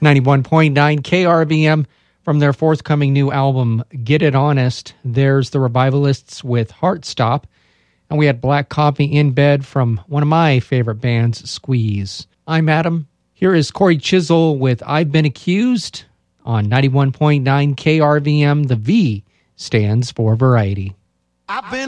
91.9 KRVM. From their forthcoming new album, Get It Honest, there's the Revivalists with Heartstop. And we had Black Coffee in Bed from one of my favorite bands, Squeeze. I'm Adam. Here is Corey Chisel with I've Been Accused on 91.9 KRVM. The V stands for Variety. I've been